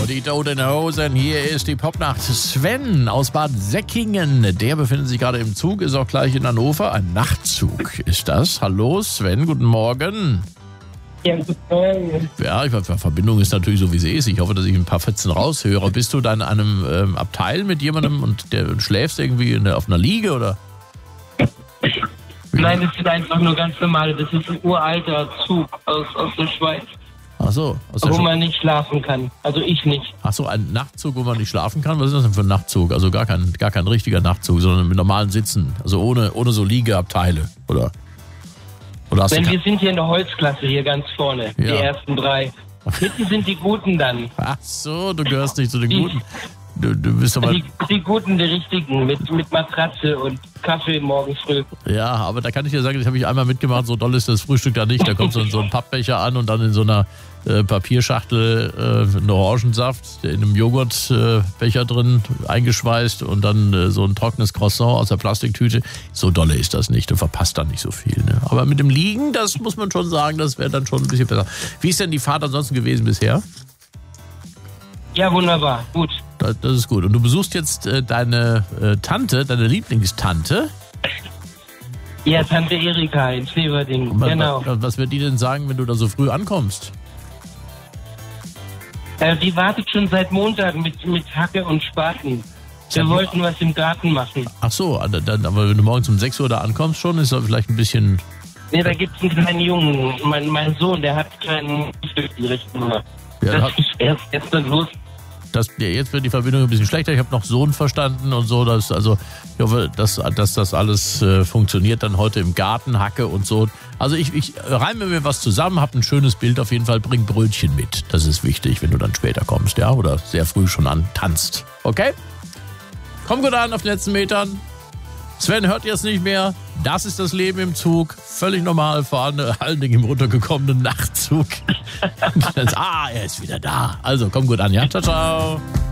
die Toten Hosen. Hier ist die Popnacht. Sven aus Bad Säckingen, der befindet sich gerade im Zug, ist auch gleich in Hannover. Ein Nachtzug ist das. Hallo Sven, guten Morgen. Ja, guten Morgen. Ja, die Verbindung ist natürlich so, wie sie ist. Ich hoffe, dass ich ein paar Fetzen raushöre. Bist du dann in einem Abteil mit jemandem und schläfst irgendwie auf einer Liege, oder? Nein, das ist einfach nur ganz normal. Das ist ein uralter Zug aus der Schweiz. Ach so. Wo man nicht schlafen kann. Also ich nicht. Ach so, ein Nachtzug, wo man nicht schlafen kann? Was ist das denn für ein Nachtzug? Also gar kein richtiger Nachtzug, sondern mit normalen Sitzen. Also ohne so Liegeabteile, oder? Oder Denn wir sind hier in der Holzklasse, hier ganz vorne. Ja. Die ersten 3. Hinten sind die Guten dann. Ach so, du gehörst nicht zu den Guten. Du bist aber die Guten, die Richtigen, mit Matratze und Kaffee morgens früh. Ja, aber da kann ich dir sagen, das habe ich einmal mitgemacht, so doll ist das Frühstück da nicht. Da kommt so ein Pappbecher an und dann in so einer Papierschachtel ein Orangensaft in einem Joghurtbecher drin eingeschweißt und dann so ein trockenes Croissant aus der Plastiktüte. So dolle ist das nicht, du verpasst da nicht so viel. Ne? Aber mit dem Liegen, das muss man schon sagen, das wäre dann schon ein bisschen besser. Wie ist denn die Fahrt ansonsten gewesen bisher? Ja, wunderbar, gut. Das ist gut. Und du besuchst jetzt deine Tante, deine Lieblingstante? Ja, Tante Erika in Schweberding, genau. Was wird die denn sagen, wenn du da so früh ankommst? Die wartet schon seit Montag mit Hacke und Spaten. Wir wollten was im Garten machen. Ach so, aber wenn du morgens um 6 Uhr da ankommst schon, ist das vielleicht ein bisschen... Nee, da gibt es einen kleinen Jungen. Mein Sohn, der hat keinen Stück die Richtung. Ja, das ist erst gestern los. Jetzt wird die Verbindung ein bisschen schlechter. Ich habe noch Sohn verstanden und so. Ich hoffe, dass das alles funktioniert dann heute im Garten, Hacke und so. Also ich reime mir was zusammen, habe ein schönes Bild auf jeden Fall, bring Brötchen mit. Das ist wichtig, wenn du dann später kommst, ja, oder sehr früh schon tanzt. Okay? Komm gut an auf den letzten Metern. Sven hört jetzt nicht mehr. Das ist das Leben im Zug. Völlig normal, vor allen Dingen im runtergekommenen Nachtzug. Er ist wieder da. Also, komm gut an, ja? Ciao, ciao.